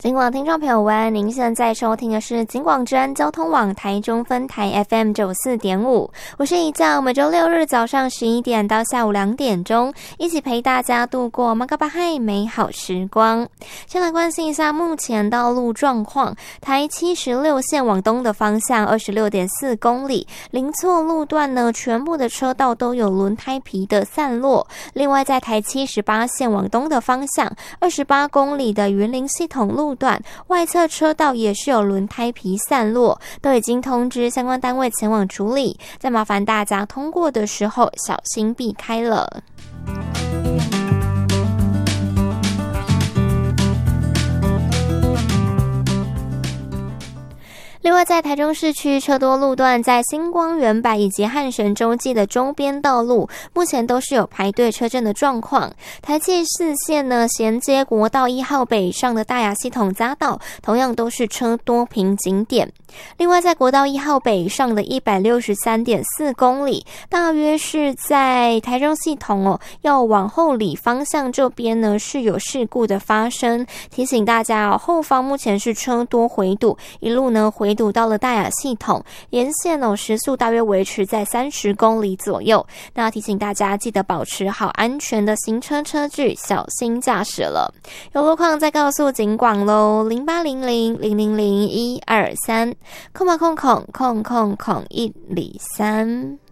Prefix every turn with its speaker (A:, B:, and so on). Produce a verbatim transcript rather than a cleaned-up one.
A: 警广听众朋友们，您现在收听的是警广之安交通网台中分台 F M 九十四点五，我是一将，每周六日早上十一点到下午两点钟，一起陪大家度过马嘎巴嗨美好时光。先来关心一下目前道路状况，台七十六线往东的方向 二十六点四公里，零错路段呢，全部的车道都有轮胎皮的散落。另外在台七十八线往东的方向二十八公里的云林系统路段外侧车道也是有轮胎皮散落，都已经通知相关单位前往处理，再麻烦大家通过的时候小心避开了。另外在台中市区车多路段，在新光远百以及汉神洲际的周边道路目前都是有排队车阵的状况。台七四线呢，衔接国道一号北上的大雅系统匝道同样都是车多瓶颈点。另外在国道一号北上的 一百六十三点四公里，大约是在台中系统哦要往后里方向这边呢是有事故的发生，提醒大家哦，后方目前是车多回堵，一路呢回堵到了大雅系统，沿线哦时速大约维持在三十公里左右。那提醒大家记得保持好安全的行车车距，小心驾驶了。有路况再告诉警广咯，零八零零零零零一二三空嘛空空空空空一里三。